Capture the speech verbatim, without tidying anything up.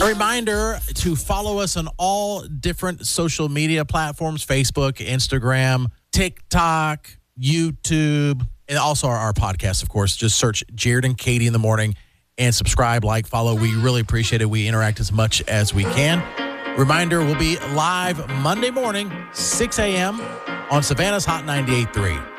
A reminder to follow us on all different social media platforms, Facebook, Instagram, TikTok, YouTube, and also our, our podcast, of course. Just search Jared and Katie in the morning and subscribe, like, follow. We really appreciate it. We interact as much as we can. Reminder, we'll be live Monday morning, six a.m. on Savannah's Hot ninety-eight point three.